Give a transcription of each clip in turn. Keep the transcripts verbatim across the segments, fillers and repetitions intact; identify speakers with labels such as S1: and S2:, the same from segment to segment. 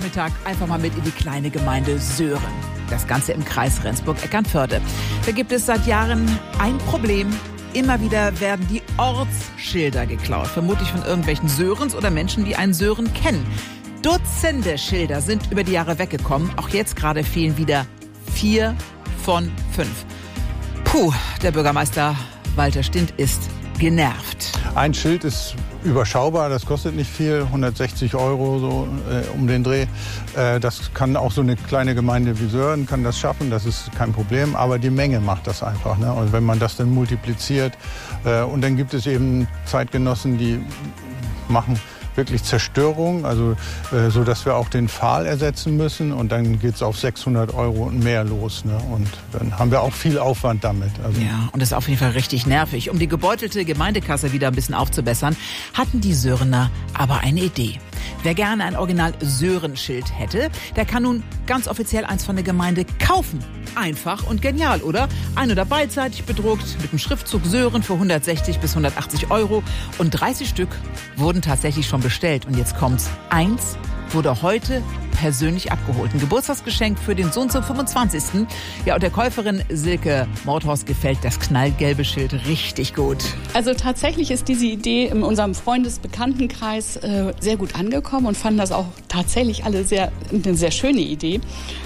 S1: Nachmittag einfach mal mit in die kleine Gemeinde Söhren. Das Ganze im Kreis Rendsburg-Eckernförde. Da gibt es seit Jahren ein Problem. Immer wieder werden die Ortsschilder geklaut. Vermutlich von irgendwelchen Sörens oder Menschen, die einen Sören kennen. Dutzende Schilder sind über die Jahre weggekommen. Auch jetzt gerade fehlen wieder vier von fünf. Puh, der Bürgermeister Walter Stint ist genervt.
S2: Ein Schild ist überschaubar, das kostet nicht viel, hundertsechzig Euro so äh, um den Dreh. Äh, das kann auch so eine kleine Gemeinde wie Söhren kann das schaffen, das ist kein Problem. Aber die Menge macht das einfach. Ne? Und wenn man das dann multipliziert äh, und dann gibt es eben Zeitgenossen, die machen wirklich Zerstörung, also äh, so dass wir auch den Pfahl ersetzen müssen und dann geht es auf sechshundert Euro und mehr los. Ne? Und dann haben wir auch viel Aufwand damit. Also
S1: ja, und das ist auf jeden Fall richtig nervig. Um die gebeutelte Gemeindekasse wieder ein bisschen aufzubessern, hatten die Sörener aber eine Idee. Wer gerne ein Original-Sören-Schild hätte, der kann nun ganz offiziell eins von der Gemeinde kaufen. Einfach und genial, oder? Ein- oder beidseitig bedruckt mit dem Schriftzug Sören für hundertsechzig bis hundertachtzig Euro. Und dreißig Stück wurden tatsächlich schon bestellt. Und jetzt kommt's. Eins wurde heute persönlich abgeholt. Ein Geburtstagsgeschenk für den Sohn zum fünfundzwanzigsten Ja, und der Käuferin Silke Mordhorst gefällt das knallgelbe Schild richtig gut.
S3: Also tatsächlich ist diese Idee in unserem Freundesbekanntenkreis äh, sehr gut angekommen und fanden das auch tatsächlich alle sehr, eine sehr schöne Idee.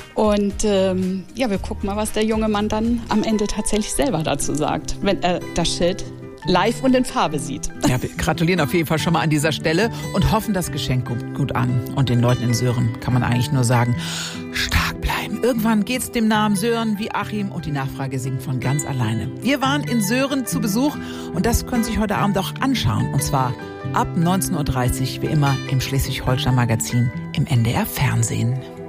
S3: Und ähm, ja, wir gucken mal, was der junge Mann dann am Ende tatsächlich selber dazu sagt, wenn er das Schild live und in Farbe sieht.
S1: Ja, wir gratulieren auf jeden Fall schon mal an dieser Stelle und hoffen, das Geschenk kommt gut an. Und den Leuten in Söhren kann man eigentlich nur sagen, stark bleiben. Irgendwann geht's dem Namen Sören wie Achim und die Nachfrage sinkt von ganz alleine. Wir waren in Söhren zu Besuch und das können Sie sich heute Abend auch anschauen. Und zwar ab neunzehn Uhr dreißig, wie immer im Schleswig-Holstein Magazin im N D R Fernsehen.